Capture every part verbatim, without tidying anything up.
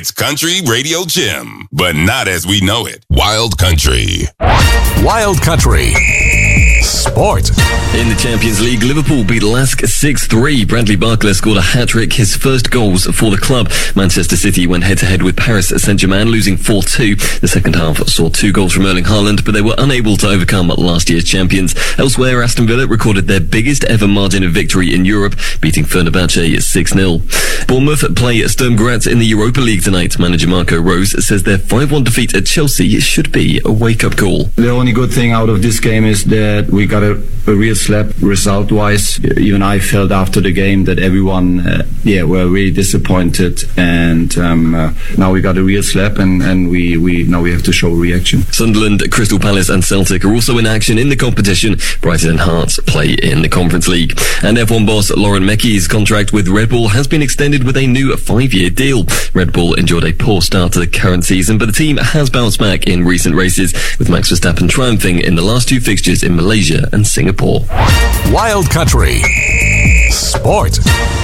It's Country Radio Jim, but not as we know it. Wild Country. Wild Country. Sport. In the Champions League, Liverpool beat Lask six three. Bradley Barcola scored a hat-trick, his first goals for the club. Manchester City went head-to-head with Paris Saint-Germain, losing four two. The second half saw two goals from Erling Haaland, but they were unable to overcome last year's champions. Elsewhere, Aston Villa recorded their biggest ever margin of victory in Europe, beating Fenerbahce six nil. Bournemouth play Sturm Graz in the Europa League tonight. Manager Marco Rose says their five one defeat at Chelsea should be a wake-up call. The only good thing out of this game is that we got a, a real slap result-wise. Even I felt after the game that everyone, uh, yeah, were really disappointed, and um, uh, now we got a real slap, and, and we, we now we have to show reaction. Sunderland, Crystal Palace and Celtic are also in action in the competition. Brighton and Hearts play in the Conference League. And F one boss Lauren Mecky's contract with Red Bull has been extended with a new five-year deal. Red Bull enjoyed a poor start to the current season, but the team has bounced back in recent races, with Max Verstappen triumphing in the last two fixtures in Malaysia and Singapore. Wild Country. Sport.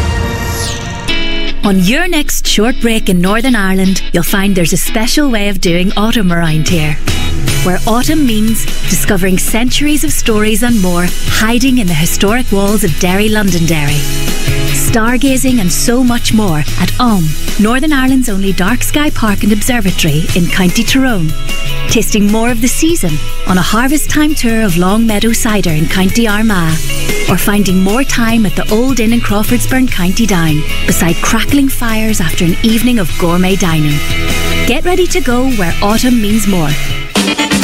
On your next short break in Northern Ireland, you'll find there's a special way of doing autumn around here, where autumn means discovering centuries of stories and more hiding in the historic walls of Derry Londonderry. Stargazing and so much more at O M, Northern Ireland's only dark sky park and observatory in County Tyrone. Tasting more of the season on a harvest time tour of Long Meadow Cider in County Armagh, or finding more time at the Old Inn in Crawfordsburn, County Down, beside crackling fires after an evening of gourmet dining. Get ready to go where autumn means more.